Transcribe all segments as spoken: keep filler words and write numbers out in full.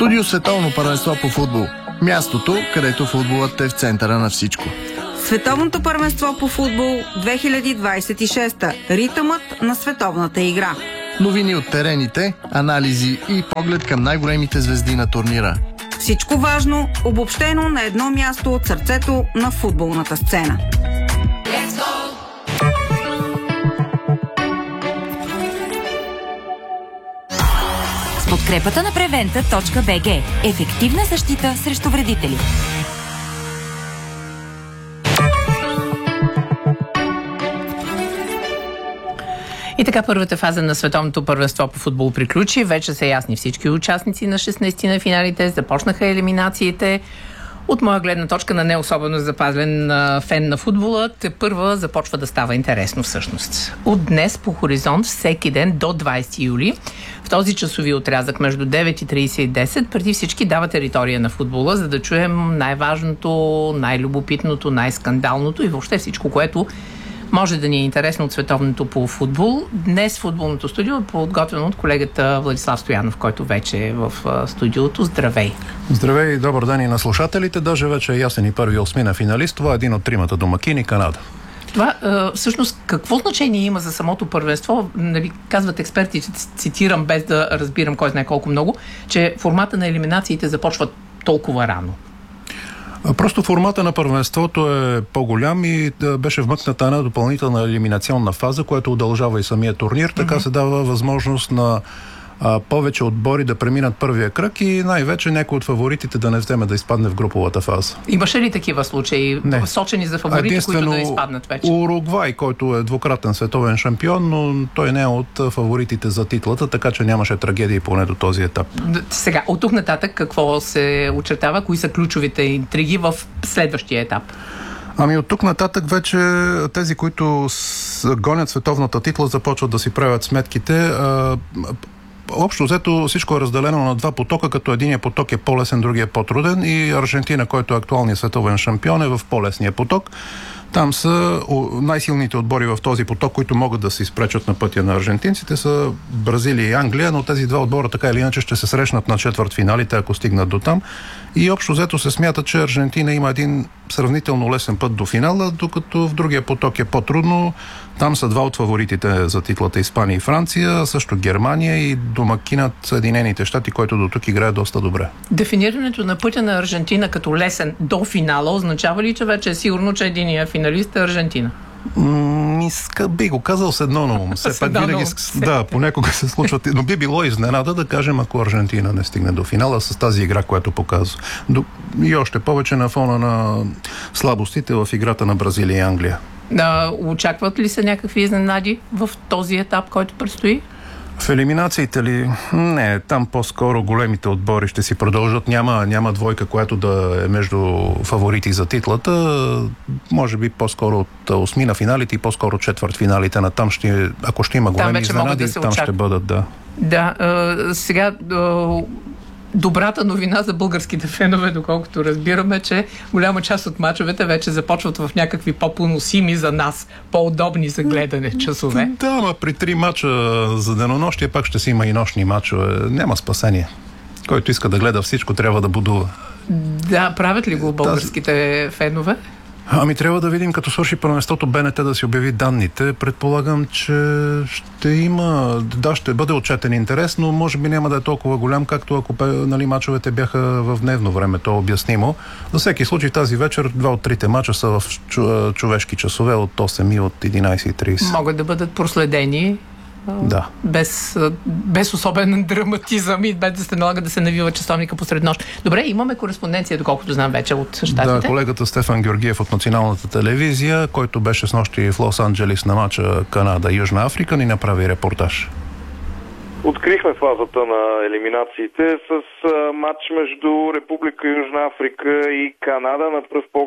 Студио Световно първенство по футбол. Мястото, където футболът е в центъра на всичко. Световното първенство по футбол две хиляди двадесет и шеста. Ритъмът на световната игра. Новини от терените, анализи и поглед към най-големите звезди на турнира. Всичко важно, обобщено на едно място от сърцето на футболната сцена. С подкрепата на превента точка би джи. Ефективна защита срещу вредители. И така първата фаза на световното първенство по футбол приключи. Вече са ясни всички участници на шестнадесет на финалите. Започнаха елиминациите. От моя гледна точка на не особено запазен фен на футбола, те първа започва да става интересно всъщност. От днес по хоризонт всеки ден до двадесети юли, в този часови отрязък между девет и тридесет и десет, преди всички дава територия на футбола, за да чуем най-важното, най-любопитното, най-скандалното и въобще всичко, което може да ни е интересно от световното по футбол. Днес футболното студио е подготвено от колегата Владислав Стоянов, който вече е в студиото. Здравей! Здравей и добър ден и на слушателите. Даже вече е ясен и първи осмина финалист. Това е един от тримата домакини, Канада. Това всъщност какво значение има за самото първенство? Нали, казват експерти, цитирам без да разбирам кой знае колко много, че формата на елиминациите започва толкова рано. Просто формата на първенството е по-голям и беше вмъкната една допълнителна елиминационна фаза, която удължава и самия турнир. Така mm-hmm. се дава възможност на а, повече отбори да преминат първия кръг и най-вече някой от фаворитите да не вземе да изпадне в груповата фаза. Имаше ли такива случаи, не. сочени за фаворити, единствено които да изпаднат вече? Уругвай, който е двукратен световен шампион, но той не е от фаворитите за титлата, така че нямаше трагедии поне до този етап. Сега, от тук нататък какво се очертава? Кои са ключовите интриги в следващия етап? Ами от тук нататък вече тези, които гонят световната титла, започват да си правят сметките. Общо взето всичко е разделено на два потока, като единия поток е по-лесен, другия е по-труден и Аржентина, който е актуалният световен шампион, е в по-лесния поток. Там са най-силните отбори в този поток, които могат да се изпречат на пътя на аржентинците, са Бразилия и Англия, но тези два отбора така или иначе ще се срещнат на четвъртфиналите, ако стигнат до там. И общо взето се смята, че Аржентина има един сравнително лесен път до финала, докато в другия поток е по-трудно. Там са два от фаворитите за титлата Испания и Франция, също Германия и домакинът Съединените щати, който до тук играе доста добре. Дефинирането на пътя на Аржентина като лесен до финала означава ли, че вече е сигурно, че единия финалист е Аржентина? М- би го казал с едно на ум. Все пак винаги, да, понякога се случват, но би било изненада да кажем, ако Аржентина не стигне до финала с тази игра, която показва. До... И още повече на фона на слабостите в играта на Бразилия и Англия. Да, очакват ли се някакви изненади в този етап, който предстои? В елиминациите ли? Не, там по-скоро големите отбори ще си продължат. Няма, няма двойка, която да е между фаворити за титлата. Може би по-скоро от осмина финалите и по-скоро четвърт финалите на там ще, ако ще има големи изненади, да там очак... ще бъдат, да. Да, а, сега а, добрата новина за българските фенове, доколкото разбираме, че голяма част от мачовете вече започват в някакви по-поносими за нас, по-удобни за гледане часове. Да, ма при три мача за денонощие пак ще си има и нощни мачове. Няма спасение. Който иска да гледа всичко, трябва да будува. Да, правят ли го българските Таз... фенове? Ами трябва да видим, като свърши първенството БНТ да си обяви данните. Предполагам, че ще има... Да, ще бъде отчетен интерес, но може би няма да е толкова голям, както ако нали, мачовете бяха в дневно време. То е обяснимо. За всеки случай тази вечер два от трите мача са в човешки часове от осем и от единадесет и тридесет. Могат да бъдат проследени. Да. Без, без особен драматизъм и без да се налага да се навива часовника посред нощ. Добре, имаме кореспонденция, доколкото знам вече от щатите. Да, колегата Стефан Георгиев от Националната телевизия, който беше с нощи в Лос-Анджелис на мача Канада-Южна Африка, ни направи репортаж. Открихме фазата на елиминациите с а, матч между Република Южна Африка и Канада. На пръв поглед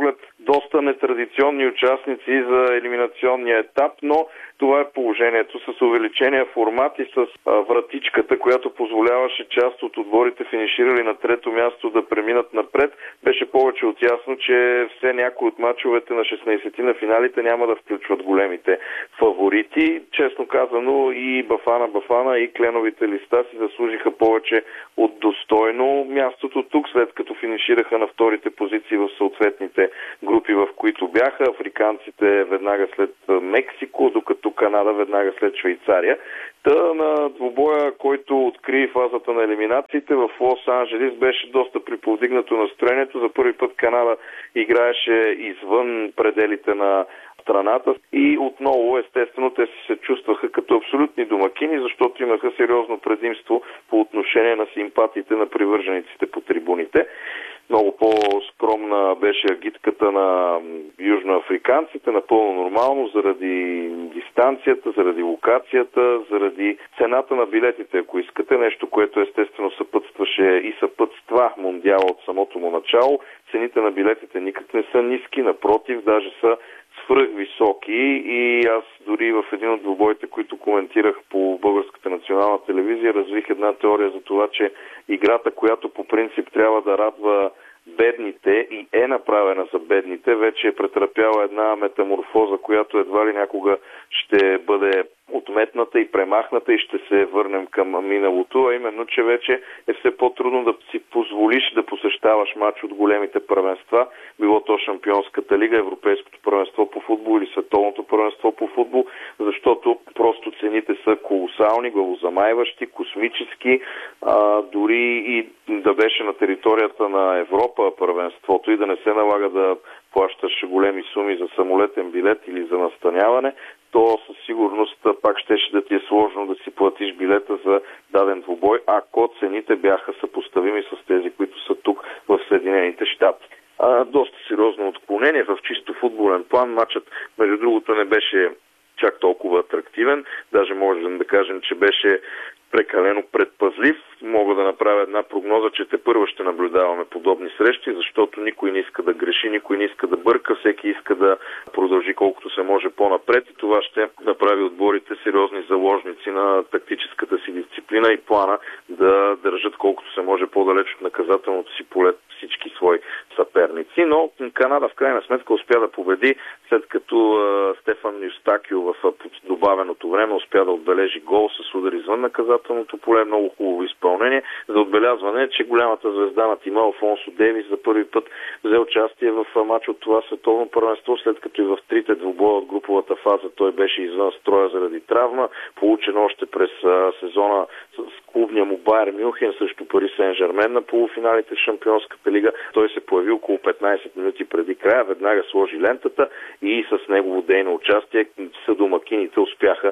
доста нетрадиционни участници за елиминационния етап, но това е положението с увеличения формат и с а, вратичката, която позволяваше част от отборите, финиширали на трето място, да преминат напред. Беше повече от ясно, че все някои от мачовете на шестнайсетте на финалите няма да включват големите фаворити. Честно казано, и Бафана Бафана, и кленовите листа си заслужиха повече от достойно мястото тук, след като финишираха на вторите позиции в съответните групи, в които бяха. Африканците веднага след Мексико, докато Канада веднага след Швейцария. Та на двубоя, който откри фазата на елиминациите в Лос-Анджелис, беше доста приповдигнато настроението. За първи път Канада играеше извън пределите на страната и отново, естествено, те се чувстваха като абсолютни домакини, защото имаха сериозно предимство по отношение на симпатиите на привържениците по трибуните. Много по-скромна беше агитката на южноафриканците, напълно нормално, заради дистанцията, заради локацията, заради цената на билетите, ако искате, нещо, което естествено съпътстваше и съпътства Мондиала от самото му начало. Цените на билетите никак не са ниски, напротив, даже са свръхвисоки и аз дори в един от двубоите, които коментирах по Българската национална телевизия, развих една теория за това, че играта, която по принцип трябва да радва бедните и е направена за бедните, вече е претърпяла една метаморфоза, която едва ли някога ще бъде отметната и премахната и ще се върнем към миналото, а именно, че вече е все по-трудно да си позволиш да посещаваш мач от големите първенства, било то Шампионската лига, Европейското първенство по футбол или Световното първенство по футбол, защото просто цените са колосални, главозамайващи, космически, а, дори и да беше на територията на Европа първенството и да не се налага да плащаш големи суми за самолетен билет или за настаняване, то със сигурност пак щеше да ти е сложно да си платиш билета за даден двубой, ако цените бяха съпоставими с тези, които са тук в Съединените щати. А, доста сериозно отклонение в чисто футболен план. Матчът, между другото, не беше чак толкова атрактивен. Даже можем да кажем, че беше прекалено предпазлив. Мога да направя една прогноза, че тепърва ще наблюдаваме подобни срещи, защото никой не иска да греши, никой не иска да бърка, всеки иска да продължи колкото се може по-напред и това ще направи отборите сериозни заложници на тактическата си дисциплина и плана да държат колкото се може по-далеч от наказателното си поле всички свои съперници. Но Канада в крайна сметка успя да победи, след като uh, Стефан Юстакио в uh, добавеното време успя да отбележи гол с удар извън наказателното поле. Много хубаво изпълнение. За отбелязване, че голямата звезда на тима Алфонсо Дейвис за първи път взе участие в uh, матч от това световно първенство, след като и в трите двубоя от груповата фаза той беше извън строя заради травма, получен още през uh, сезона с клубния му Байер Мюнхен срещу Пари Сен-Жермен на полуфиналите в Шампионската лига. Той се появи около петнайсет минути преди края, веднага сложи лентата и с негово дейно участие съдомакините успяха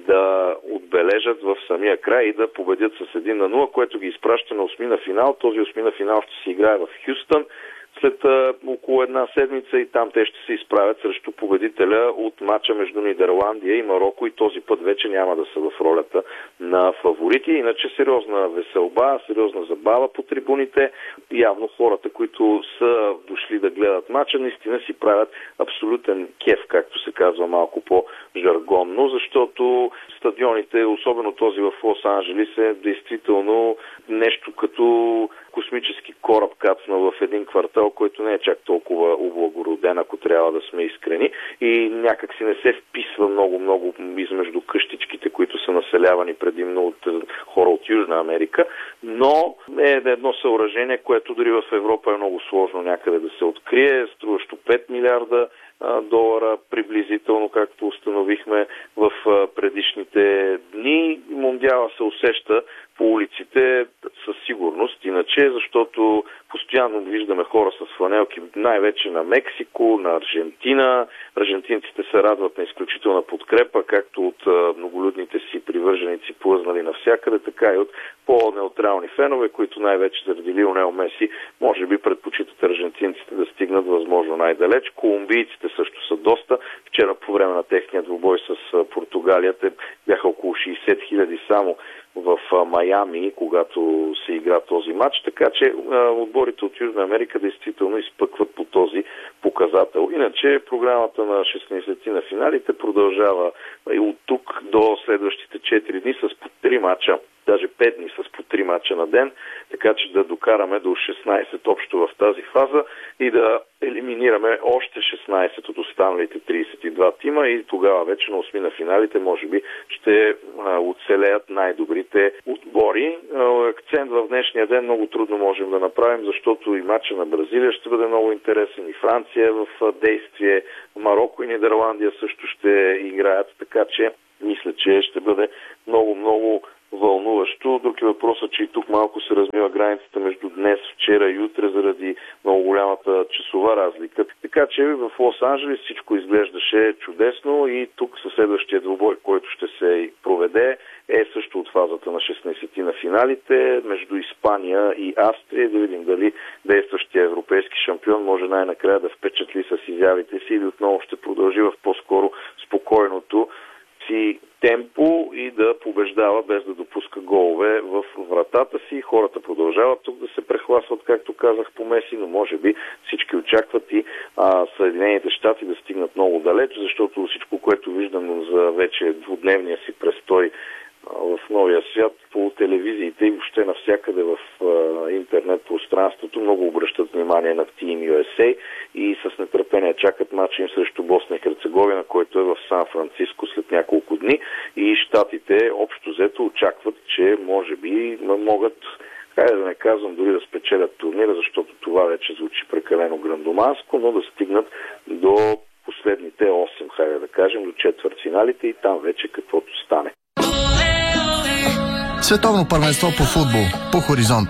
да отбележат в самия край и да победят с един на нула, което ги изпраща на осми на финал. Този осми на финал ще се играе в Хюстън след а, около една седмица и там те ще се изправят срещу победителя от мача между Нидерландия и Мароко и този път вече няма да са в ролята на фаворити. Иначе сериозна веселба, сериозна забава по трибуните. Явно хората, които са дошли да гледат мача, наистина си правят абсолютен кеф, както се казва малко по-жаргонно, защото стадионите, особено този в Лос-Анджелис, е действително нещо като космически кораб кацнал в един квартал, който не е чак толкова облагороден, ако трябва да сме искрени, и някак си не се вписва много-много измежду къщичките, които са населявани предимно от хора от Южна Америка, но е едно съоръжение, което дори в Европа е много сложно някъде да се открие, струващо пет милиарда долара приблизително, както установихме в предишните дни. Мондиала се усеща по улиците със сигурност, иначе, защото постоянно виждаме хора с фланелки, най-вече на Мексико, на Аржентина. Аржентинците се радват на изключителна подкрепа, както от многолюдните си привърженици, плъзнали навсякъде, така и от по-неутрални фенове, които най-вече заради Лионел Меси може би предпочитат аржентинците да стигнат възможно най-далеч. Колумбийците също са доста. Вчера по време на техния двубой с Португалия те бяха около шейсет хиляди само в Майами, когато се игра този матч, така че отборите от Южна Америка действително изпъкват по този показател. Иначе програмата на шестнайсетте на финалите продължава и от тук до следващите четири дни с по три мача, даже пет дни с по три мача на ден, така че да докараме до шестнайсет общо в тази фаза и да елиминираме още шестнайсет от останалите трийсет и два тима и тогава вече на осми на финалите може би ще оцелеят най-добрите отбори. Акцент в днешния ден много трудно можем да направим, защото и матча на Бразилия ще бъде много интересен, и Франция е в действие, Мароко и Нидерландия също ще играят, така че мисля, че ще бъде много-много вълнуващо. Друг е въпросът, че и тук малко се размива границата между днес, вчера и утре заради много голямата часова разлика. Така че в Лос-Анджелес всичко изглеждаше чудесно и тук със следващия двубой, който ще се проведе, е също от фазата на шестнайсетте на финалите между Испания и Австрия. Да видим дали действащия европейски шампион може най-накрая да впечатли с изявите си или отново ще продължи в по-скоро спокойното си темпо и да побеждава без да допуска голове в вратата си. Хората продължават тук да се прехласват, както казах, по Меси, но може би всички очакват и а, Съединените щати да стигнат много далеч, защото всичко, което виждам за вече двудневния си престой в новия свят, по телевизиите и въобще навсякъде в а, интернет пространството много обръщат внимание на Team ю ес ей и с нетърпение чакат матча им срещу Босна и Херцеговина, който е в Сан-Франциско след няколко дни и щатите общо взето очакват, че може би могат, хайде да не казвам дори да спечелят турнира, защото това вече звучи прекалено грандоманско, но да стигнат до последните осем, хайде да кажем, до четвъртфиналите и там вече каквото стане. Световно първенство по футбол по Хоризонт.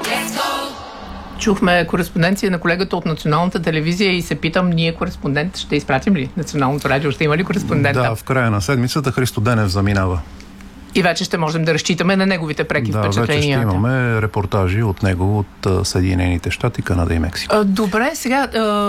Чухме кореспонденция на колегата от Националната телевизия и се питам, ние кореспондент ще изпратим ли? Националното радио ще има ли кореспондента? Да, в края на седмицата Христо Денев заминава. И вече ще можем да разчитаме на неговите преки да, впечатления. Да, вече ще имаме репортажи от него, от Съединените щати, Канада и Мексико. Добре, сега...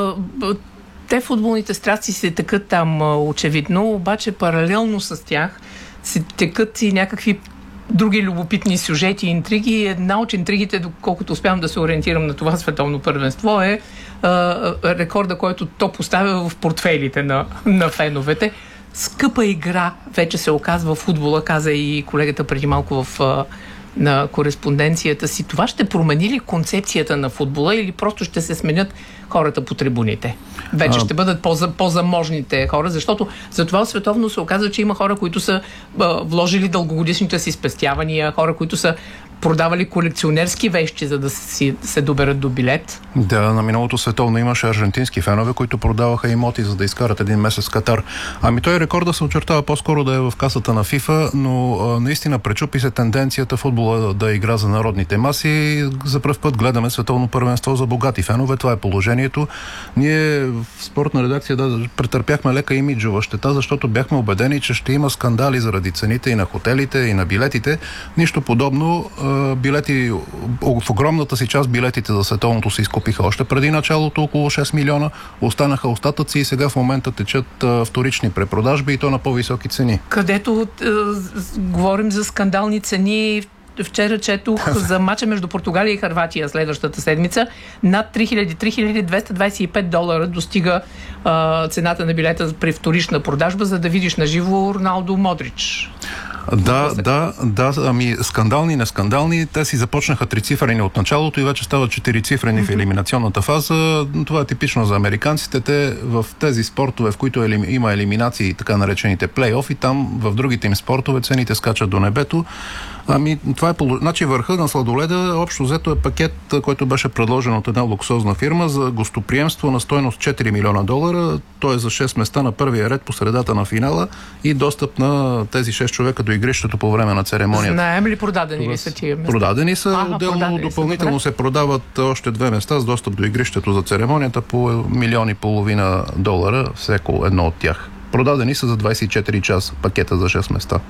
Те футболните страсти се текат там очевидно, обаче паралелно с тях се текат и някакви други любопитни сюжети и интриги. Една от интригите, доколкото успявам да се ориентирам на това световно първенство, е а, рекорда, който то поставя в портфейлите на, на феновете. Скъпа игра вече се оказва футбола, каза и колегата преди малко в а, на кореспонденцията си. Това ще промени ли концепцията на футбола или просто ще се сменят хората по трибуните? Вече а... ще бъдат по-заможните хора, защото за това световно се оказва, че има хора, които са а, вложили дългогодишните си спестявания, хора, които са продавали колекционерски вещи, за да си, се доберат до билет. Да, на миналото световно имаше аржентински фенове, които продаваха имоти, за да изкарат един месец Катар. Ами той рекорда се очертава по-скоро да е в касата на ФИФА, но а, наистина пречупи се тенденцията футбола да игра за народните маси. За пръв път гледаме световно първенство за богати фенове. Това е положението. Ние в спортна редакция да, претърпяхме лека имиджова щета, защото бяхме убедени, че ще има скандали заради цените и на хотелите, и на билетите. Нищо подобно. Билети, в огромната си част билетите за световното се изкупиха още преди началото, около шест милиона. Останаха остатъци и сега в момента течат вторични препродажби и то на по-високи цени. Където е, говорим за скандални цени. Вчера четох за мача между Португалия и Хърватия следващата седмица. Над три хиляди, три хиляди двеста двадесет и пет долара достига а, цената на билета при вторична продажба, за да видиш на живо Роналдо, Модрич. Да, да, да, ами скандални, не скандални, те си започнаха трицифрени от началото и вече стават четирицифрени mm-hmm. в елиминационната фаза. Това е типично за американците. Те в тези спортове, в които елим, има елиминации, така наречените плей-офи, там в другите им спортове цените скачат до небето. Ами, това е полу... Значи върха на сладоледа общо взето е пакет, който беше предложен от една луксозна фирма за гостоприемство на стойност четири милиона долара. Той е за шест места на първия ред по средата на финала и достъп на тези шест човека до игрището по време на церемонията. Знаем ли продадени ли са тия места? Продадени са. Ага, отделно продадени допълнително са, се продават още две места с достъп до игрището за церемонията по милион и половина долара всеко едно от тях. Продадени са за двадесет и четири часа пакета за шест места.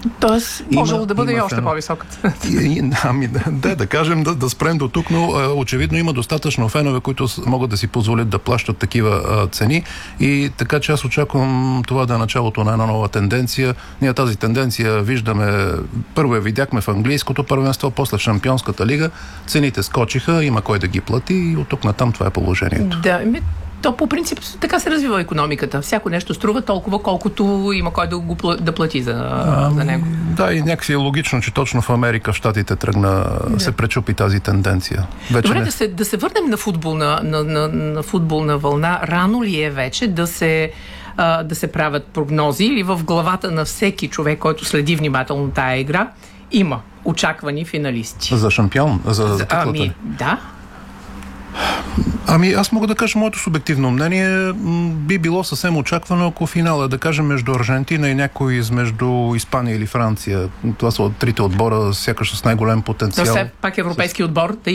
Тоест, можело да бъде и още по-високата. Ами, да, да кажем, да, да спрем до тук, но а, очевидно има достатъчно фенове, които могат да си позволят да плащат такива а, цени и така че аз очаквам това да е началото на една нова тенденция. Ние тази тенденция виждаме, първо я видяхме в английското първенство, после в Шампионската лига, цените скочиха, има кой да ги плати и от тук натам това е положението. Да, ми, то по принцип така се развива икономиката. Всяко нещо струва толкова, колкото има кой да, го, да плати за, а, за него. Да, и някакси е логично, че точно в Америка, в Щатите тръгна, да. се пречупи тази тенденция. Вече Добре, не... да, се, да се върнем на футболна, на, на, на футболна вълна. Рано ли е вече да се, а, да се правят прогнози или в главата на всеки човек, който следи внимателно тая игра, има очаквани финалисти? За шампион? За, за титлата? Ами, да. Ами аз мога да кажа моето субективно мнение. Би било съвсем очаквано, ако финала, да кажем, между Аржентина и някой измежду Испания или Франция. Това са трите отбора, сякаш с най-голем потенциал. Но все пак европейски отбор да